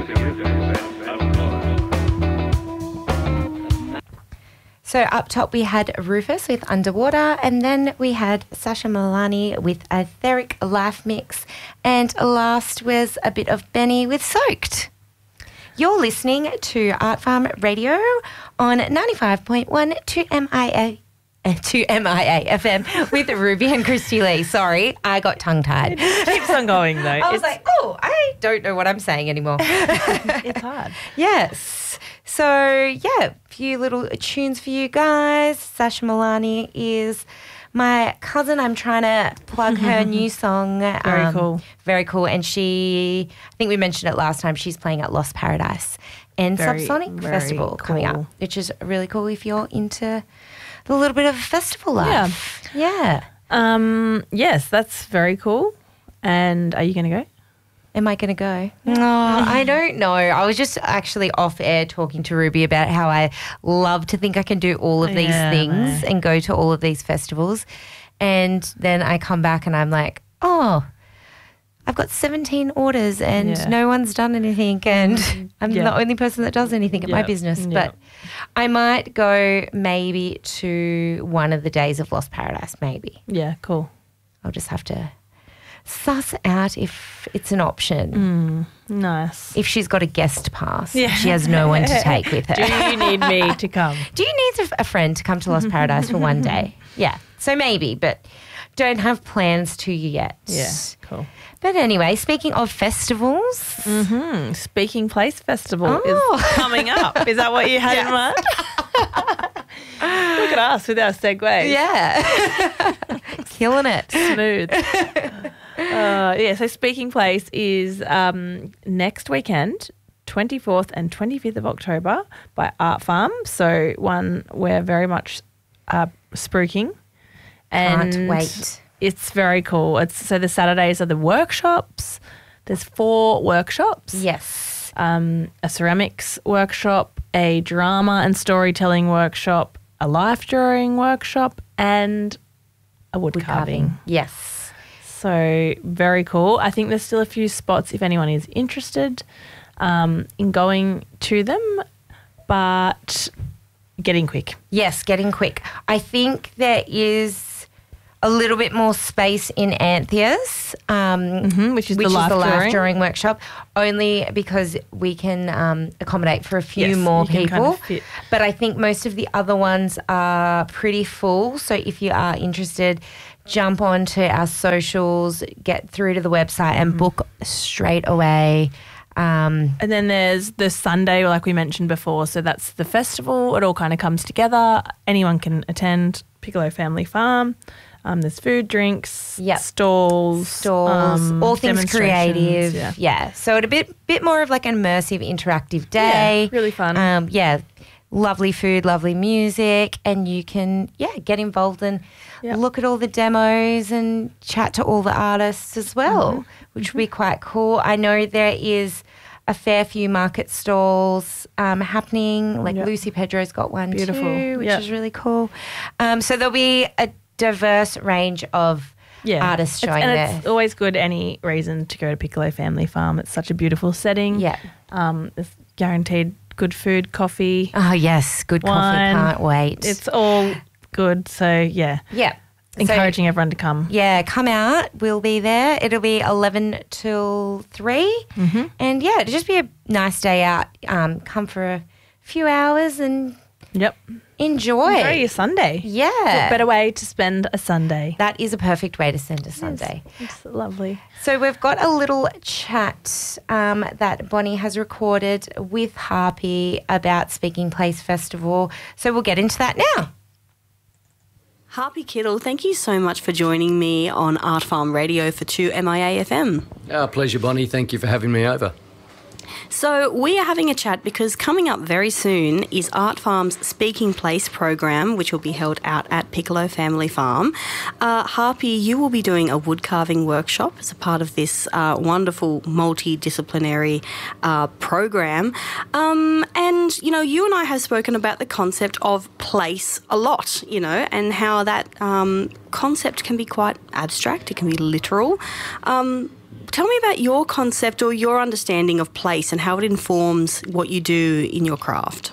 So up top we had Rufus with Underwater, and then we had Sasha Milani with Etheric Life Mix, and last was a bit of Benny with Soaked. You're listening to Art Farm Radio on 95.1 to MIA FM with Ruby and Christy Lee. Sorry, I got tongue-tied. It keeps on going though. I was like, I don't know what I'm saying anymore. It's hard. Yes. So, yeah, a few little tunes for you guys. Sasha Milani is my cousin. I'm trying to plug her new song. Very cool. Very cool. And I think we mentioned it last time, she's playing at Lost Paradise and Subsonic Festival coming up, which is really cool if you're into a little bit of festival life. Yeah. Yes, that's very cool. And are you going to go? Am I going to go? No, I don't know. I was just actually off air talking to Ruby about how I love to think I can do all of these things and go to all of these festivals. And then I come back and I'm like, oh, I've got 17 orders and no one's done anything, and I'm the only person that does anything at my business. But I might go maybe to one of the days of Lost Paradise, maybe. Yeah, cool. I'll just have to suss out if it's an option. Nice. If she's got a guest pass, she has no one to take with her. Do you need me to come? Do you need a friend to come to Lost Paradise for one day? Yeah, so maybe, but don't have plans to yet. Yeah, cool. But anyway, speaking of festivals. Speaking Place Festival is coming up. Is that what you had in mind? Look at us with our segue. Yeah. Killing it. Smooth. So Speaking Place is next weekend, 24th and 25th of October by Art Farm. So one we're very much spruiking. Can't wait. It's very cool. So the Saturdays are the workshops. There's 4 workshops. Yes. A ceramics workshop, a drama and storytelling workshop, a life drawing workshop, and a wood carving. Yes. So very cool. I think there's still a few spots if anyone is interested in going to them, but getting quick. Yes, getting quick. I think there is a little bit more space in Anthea's, which is the life drawing workshop, only because we can accommodate for a few more people. But I think most of the other ones are pretty full. So if you are interested, jump onto our socials, get through to the website and book straight away. And then there's the Sunday, like we mentioned before. So that's the festival. It all kind of comes together. Anyone can attend Piccolo Family Farm. There's food, drinks, stalls, all things creative. Yeah. So it's a bit more of like an immersive, interactive day. Yeah, really fun. Lovely food, lovely music, and you can get involved and look at all the demos and chat to all the artists as well, which would be quite cool. I know there is a fair few market stalls happening. Like Lucy Pedro's got one too, which is really cool. So there'll be a diverse range of artists showing there. And it's always good, any reason to go to Piccolo Family Farm. It's such a beautiful setting. Yeah. There's guaranteed good food, coffee. Oh, yes, good wine. Coffee, can't wait. It's all good, so Yeah. Encouraging everyone to come. Yeah, come out. We'll be there. It'll be 11 till 3. And, it'll just be a nice day out. Come for a few hours and enjoy your Sunday. Yeah. What better way to spend a Sunday? That is a perfect way to spend a Sunday. It's lovely. So we've got a little chat that Bonnie has recorded with Harpy about Speaking Place Festival. So we'll get into that now. Harpy Kittle, thank you so much for joining me on Art Farm Radio for 2MIA FM. Pleasure, Bonnie. Thank you for having me over. So we are having a chat because coming up very soon is Art Farm's Speaking Place program, which will be held out at Piccolo Family Farm. Harpy, you will be doing a wood carving workshop as a part of this wonderful multidisciplinary program. And, you and I have spoken about the concept of place a lot, and how that concept can be quite abstract. It can be literal. tell me about your concept or your understanding of place and how it informs what you do in your craft.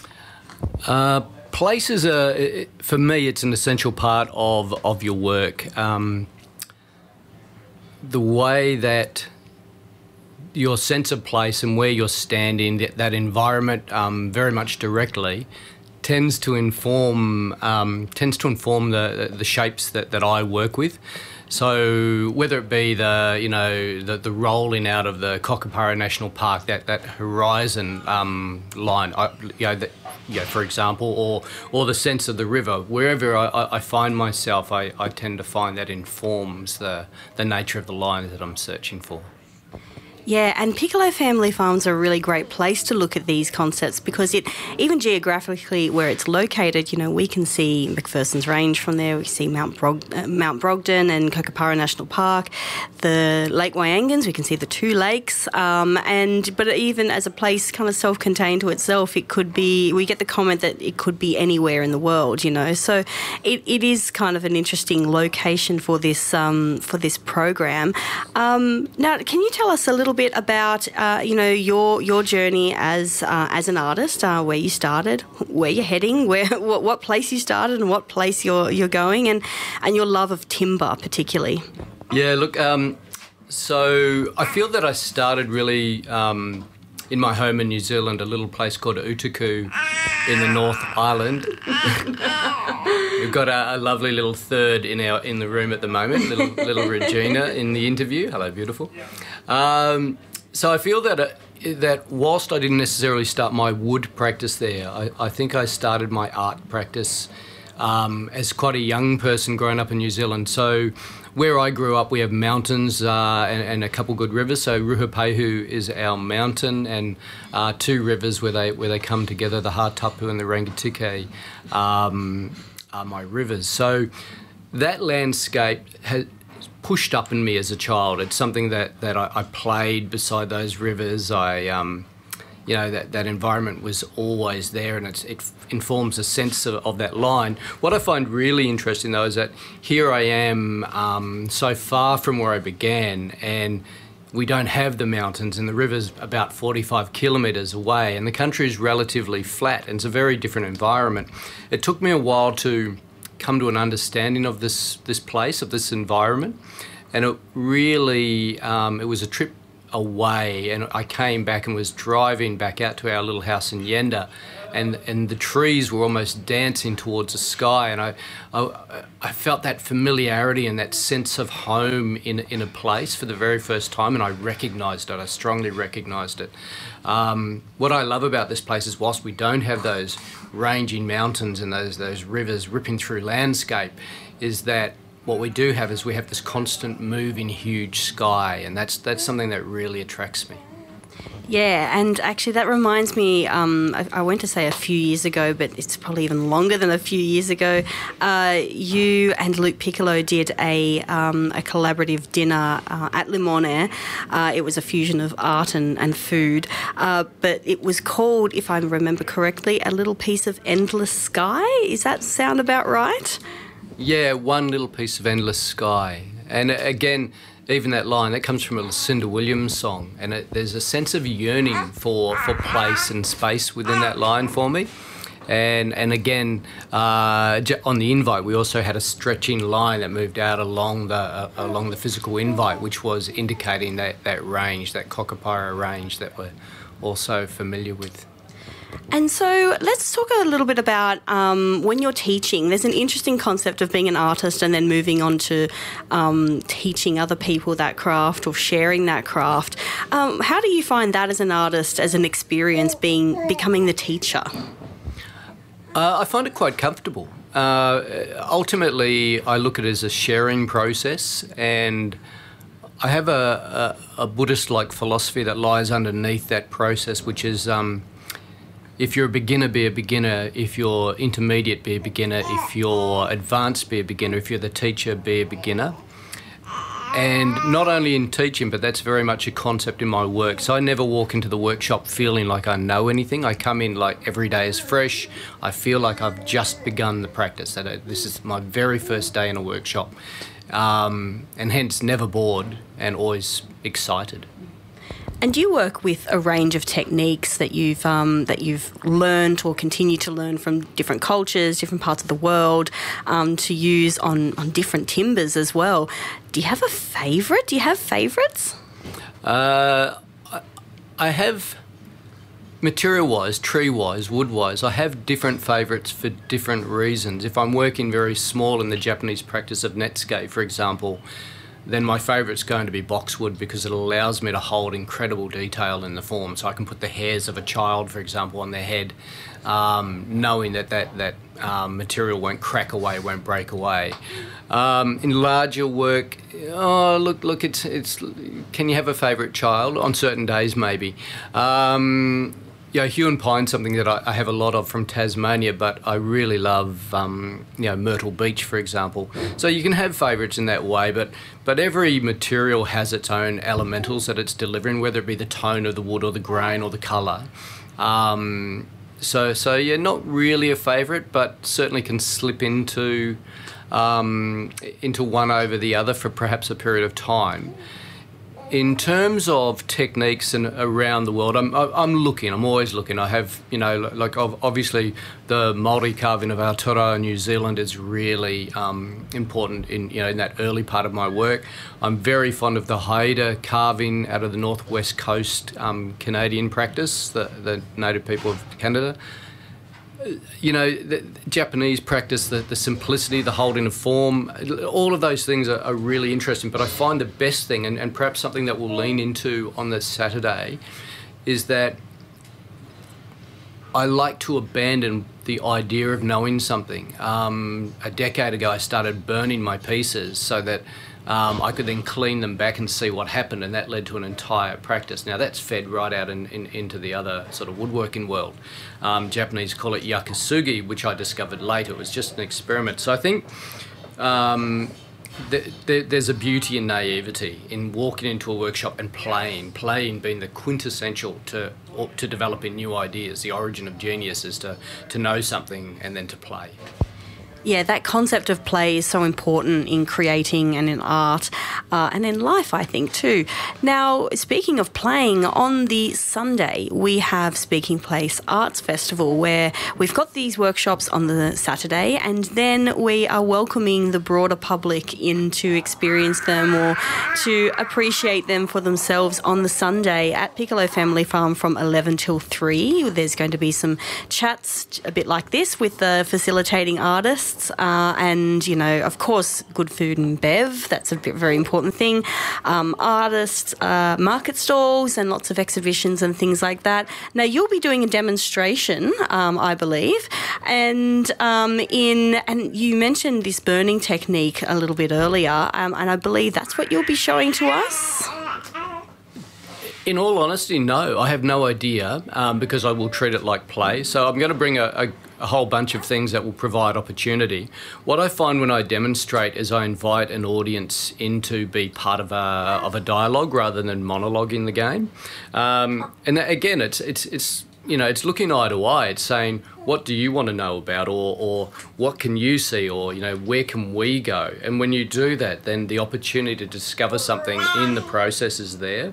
Place is for me, it's an essential part of your work. The way that your sense of place and where you're standing, that environment, very much directly, tends to inform the shapes that I work with. So whether it be the rolling out of the Cockapara National Park, that horizon line, for example, or the sense of the river, wherever I find myself, I tend to find that informs the nature of the line that I'm searching for. Yeah, and Piccolo Family Farms are a really great place to look at these concepts because even geographically where it's located, we can see McPherson's Range from there, we see Mount Brogden and Cockapara National Park, the Lake Wyangans, we can see the two lakes, but even as a place kind of self-contained to itself, it could be, we get the comment that it could be anywhere in the world, so it is kind of an interesting location for this program. Now, can you tell us a little bit about your journey as an artist, where you started, where you're heading, what place you started, and what place you're going, and your love of timber particularly. Yeah, look. So I feel that I started really in my home in New Zealand, a little place called Utaku in the North Island. We've got a lovely little third in the room at the moment, little Regina in the interview. Hello, beautiful. So I feel that whilst I didn't necessarily start my wood practice there, I think I started my art practice as quite a young person growing up in New Zealand. So where I grew up, we have mountains and a couple good rivers. So Ruapehu is our mountain, and two rivers where they come together, the Hatapu and the Rangitikei, are my rivers. So that landscape has pushed up in me as a child. It's something that I played beside those rivers. That environment was always there, and it informs a sense of that line. What I find really interesting, though, is that here I am so far from where I began, and we don't have the mountains, and the river's about 45 kilometres away, and the country is relatively flat, and it's a very different environment. It took me a while to come to an understanding of this place, of this environment, and it really, it was a trip away, and I came back and was driving back out to our little house in Yenda, and the trees were almost dancing towards the sky, and I felt that familiarity and that sense of home in a place for the very first time, and I recognised it. I strongly recognised it. What I love about this place is whilst we don't have those ranging mountains and those rivers ripping through landscape, is that what we do have is we have this constant moving huge sky, and that's something that really attracts me. Yeah, and actually that reminds me, I went to say a few years ago, but it's probably even longer than a few years ago, you and Luke Piccolo did a collaborative dinner at Limone. It was a fusion of art and food, but it was called, if I remember correctly, A Little Piece of Endless Sky. Does that sound about right? Yeah, one little piece of endless sky. And again, even that line, that comes from a Lucinda Williams song, and there's a sense of yearning for place and space within that line for me. And again, on the invite, we also had a stretching line that moved out along the physical invite, which was indicating that range, that Cockapara range that we're also familiar with. And so let's talk a little bit about when you're teaching. There's an interesting concept of being an artist and then moving on to teaching other people that craft or sharing that craft. How do you find that as an artist, as an experience, becoming the teacher? I find it quite comfortable. Ultimately, I look at it as a sharing process, and I have a Buddhist-like philosophy that lies underneath that process, which is if you're a beginner, be a beginner. If you're intermediate, be a beginner. If you're advanced, be a beginner. If you're the teacher, be a beginner. And not only in teaching, but that's very much a concept in my work. So I never walk into the workshop feeling like I know anything. I come in like every day is fresh. I feel like I've just begun the practice. That this is my very first day in a workshop. And hence never bored and always excited. And you work with a range of techniques that you've learned or continue to learn from different cultures, different parts of the world, to use on different timbers as well. Do you have a favourite? Do you have favourites? I have, material-wise, tree-wise, wood-wise, I have different favourites for different reasons. If I'm working very small in the Japanese practice of Netsuke, for example, then my favourite's going to be boxwood because it allows me to hold incredible detail in the form. So I can put the hairs of a child, for example, on their head, knowing that material won't crack away, won't break away. In larger work, it's. Can you have a favourite child? On certain days, maybe. Hue and pine's something that I have a lot of from Tasmania, but I really love, Myrtle Beach, for example. So you can have favourites in that way, but every material has its own elementals that it's delivering, whether it be the tone of the wood or the grain or the colour. So not really a favourite, but certainly can slip into one over the other for perhaps a period of time. In terms of techniques and around the world, I'm always looking. I have, obviously the Māori carving of Aotearoa, New Zealand is really important in that early part of my work. I'm very fond of the Haida carving out of the northwest coast Canadian practice, the native people of Canada. The Japanese practice, the simplicity, the holding of form, all of those things are really interesting. But I find the best thing, and perhaps something that we'll lean into on this Saturday, is that I like to abandon the idea of knowing something. A decade ago, I started burning my pieces so that I could then clean them back and see what happened, and that led to an entire practice. Now that's fed right out into the other sort of woodworking world. Japanese call it yakusugi, which I discovered later. It was just an experiment. So I think there's a beauty in naivety in walking into a workshop and playing being the quintessential to developing new ideas. The origin of genius is to know something and then to play. Yeah, that concept of play is so important in creating and in art and in life, I think, too. Now, speaking of playing, on the Sunday, we have Speaking Place Arts Festival, where we've got these workshops on the Saturday, and then we are welcoming the broader public in to experience them or to appreciate them for themselves on the Sunday at Piccolo Family Farm from 11 till 3. There's going to be some chats a bit like this with the facilitating artists. And, of course, good food and bev. That's a very important thing. Artists, market stalls and lots of exhibitions and things like that. Now, you'll be doing a demonstration, I believe. And you mentioned this burning technique a little bit earlier, and I believe that's what you'll be showing to us. In all honesty, no. I have no idea because I will treat it like play. So I'm going to bring a whole bunch of things that will provide opportunity. What I find when I demonstrate is I invite an audience in to be part of a dialogue rather than monologuing the game. And again, it's looking eye to eye. It's saying, what do you want to know about, or what can you see, or where can we go? And when you do that, then the opportunity to discover something in the process is there.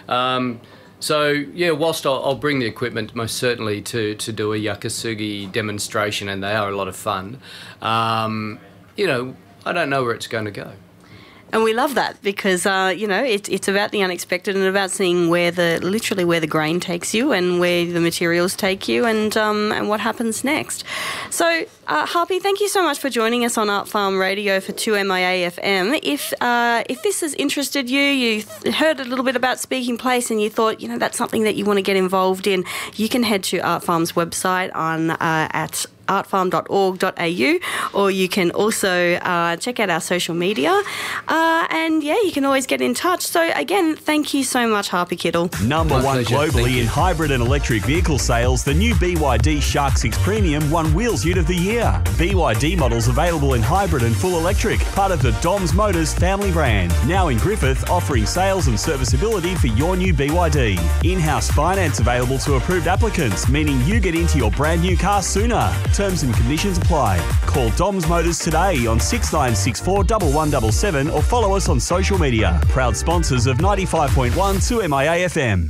Whilst I'll bring the equipment most certainly to do a yakusugi demonstration, and they are a lot of fun, I don't know where it's going to go. And we love that because, it's about the unexpected and about seeing where the grain takes you and where the materials take you and what happens next. So, Harpy, thank you so much for joining us on Art Farm Radio for 2MIA FM. If this has interested you heard a little bit about Speaking Place and you thought, that's something that you want to get involved in, you can head to Art Farm's website at artfarm.org.au, or you can also check out our social media. You can always get in touch. So again, thank you so much, Harpy Kittle. Number one globally in hybrid and electric vehicle sales, the new BYD Shark 6 Premium won Wheels Ute of the Year. BYD models available in hybrid and full electric, part of the Doms Motors family brand. Now in Griffith, offering sales and serviceability for your new BYD. In-house finance available to approved applicants, meaning you get into your brand new car sooner. Terms and conditions apply. Call Doms Motors today on 6964 1177 or follow us on social media. Proud sponsors of 95.1 2MIA FM.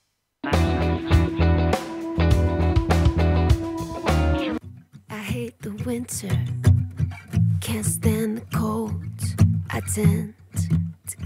I hate the winter, can't stand the cold. I tend